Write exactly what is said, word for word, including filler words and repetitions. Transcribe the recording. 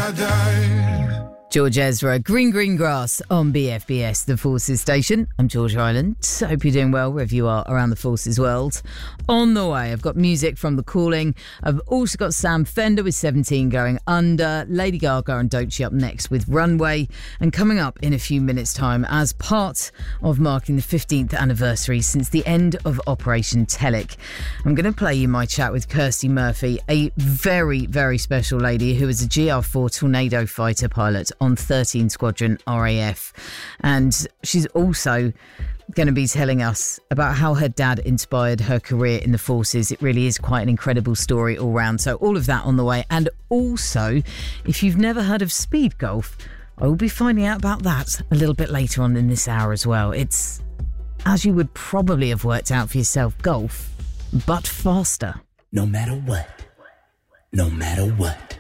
I die. George Ezra, Green Green Grass on B F B S, the Forces station. I'm George Hyland. Hope you're doing well wherever you are around the Forces world. On the way, I've got music from The Calling. I've also got Sam Fender with seventeen going under. Lady Gaga and Doechii up next with Runway. And coming up in a few minutes' time, as part of marking the fifteenth anniversary since the end of Operation Telic, I'm going to play you my chat with Kirsty Murphy, a very, very special lady who is a G R four Tornado fighter pilot on thirteen Squadron R A F, and she's also going to be telling us about how her dad inspired her career in the Forces. It really is quite an incredible story all round. So all of that on the way. And also, if you've never heard of speed golf, I will be finding out about that a little bit later on in this hour as well. It's, as you would probably have worked out for yourself, golf, but faster. No matter what, no matter what.